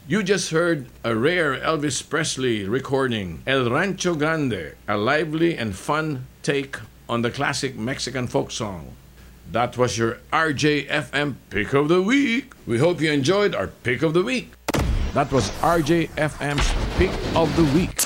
You just heard a rare Elvis Presley recording, El Rancho Grande, a lively and fun take on the classic Mexican folk song. That was your RJFM Pick of the Week. We hope you enjoyed our Pick of the Week. That was RJFM's Pick of the Week.